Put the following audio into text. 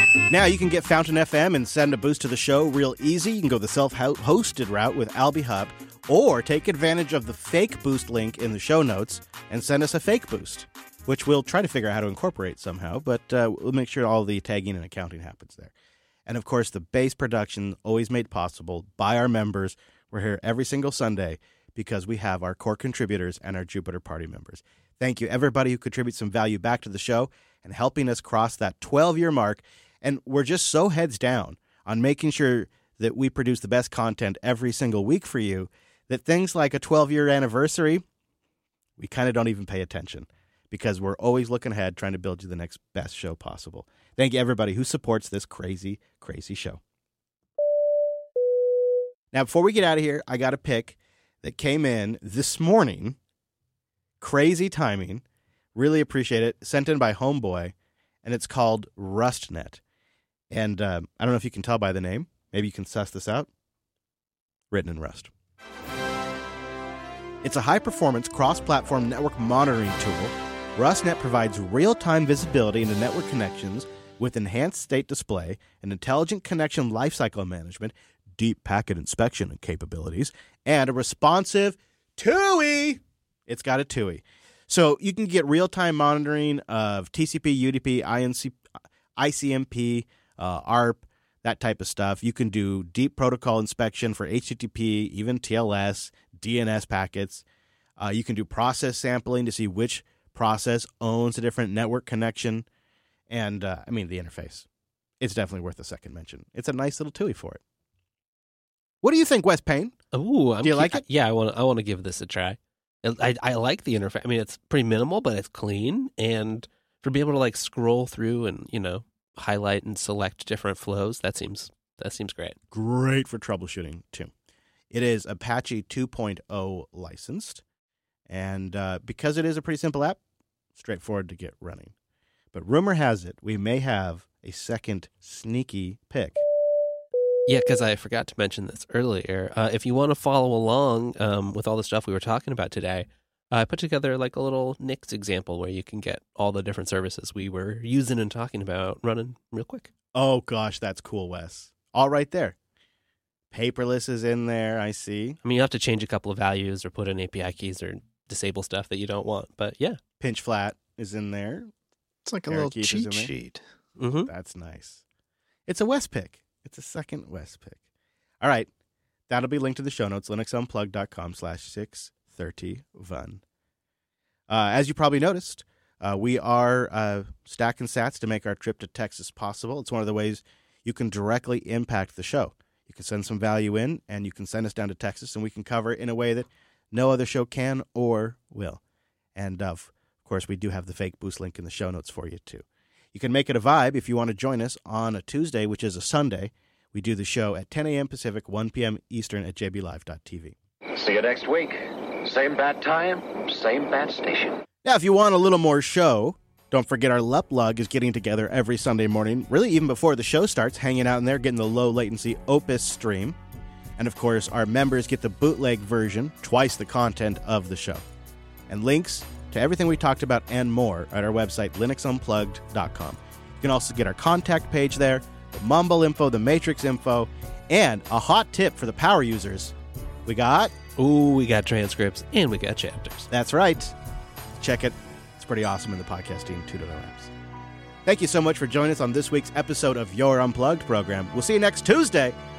Now you can get Fountain FM and send a boost to the show real easy. You can go the self-hosted route with Albie Hub, or take advantage of the fake boost link in the show notes and send us a fake boost, which we'll try to figure out how to incorporate somehow, but we'll make sure all the tagging and accounting happens there. And, of course, the bass production always made possible by our members. We're here every single Sunday because we have our core contributors and our Jupiter Party members. Thank you, everybody who contributes some value back to the show and helping us cross that 12-year mark. And we're just so heads down on making sure that we produce the best content every single week for you that things like a 12-year anniversary, we kind of don't even pay attention because we're always looking ahead trying to build you the next best show possible. Thank you, everybody who supports this crazy, crazy show. Now, before we get out of here, I got a pick that came in this morning. Crazy timing. Really appreciate it. Sent in by Homeboy, and it's called RustNet. And I don't know if you can tell by the name. Maybe you can suss this out. Written in Rust. It's a high-performance cross-platform network monitoring tool. RustNet provides real-time visibility into network connections with enhanced state display and intelligent connection lifecycle management, deep packet inspection capabilities, and a responsive TUI. It's got a TUI. So you can get real-time monitoring of TCP, UDP, ICMP, ARP, that type of stuff. You can do deep protocol inspection for HTTP, even TLS, DNS packets. You can do process sampling to see which process owns a different network connection. And, the interface. It's definitely worth a second mention. It's a nice little TUI for it. What do you think, Wes Payne? Ooh, do you like it? Yeah, I want to give this a try. I like the interface. I mean, it's pretty minimal, but it's clean. And for being able to scroll through and, highlight and select different flows, that seems great. Great for troubleshooting, too. It is Apache 2.0 licensed. And because it is a pretty simple app, straightforward to get running. But rumor has it we may have a second sneaky pick. Yeah, because I forgot to mention this earlier. If you want to follow along with all the stuff we were talking about today, I put together a little Nix example where you can get all the different services we were using and talking about running real quick. Oh, gosh, that's cool, Wes. All right there. Paperless is in there, I see. I mean, you have to change a couple of values or put in API keys or disable stuff that you don't want, but yeah. Pinch Flat is in there. It's like a little cheat sheet. Mm-hmm. That's nice. It's a Wes pick. It's a second Wes pick. All right. That'll be linked to the show notes, linuxunplugged.com/631. As you probably noticed, we are stacking sats to make our trip to Texas possible. It's one of the ways you can directly impact the show. You can send some value in, and you can send us down to Texas, and we can cover it in a way that no other show can or will. And, of course, we do have the fake boost link in the show notes for you, too. You can make it a vibe if you want to join us on a Tuesday, which is a Sunday. We do the show at 10 a.m. Pacific, 1 p.m. Eastern at jblive.tv. See you next week. Same bat time, same bat station. Now, if you want a little more show, don't forget our Leplug is getting together every Sunday morning, really even before the show starts, hanging out in there, getting the low-latency Opus stream. And, of course, our members get the bootleg version, twice the content of the show. And links to everything we talked about and more at our website, linuxunplugged.com. You can also get our contact page there, the Mumble info, the Matrix info, and a hot tip for the power users. We got transcripts and we got chapters. That's right. Check it. It's pretty awesome in the podcasting 2.0 apps. Thank you so much for joining us on this week's episode of Your Unplugged program. We'll see you next Tuesday.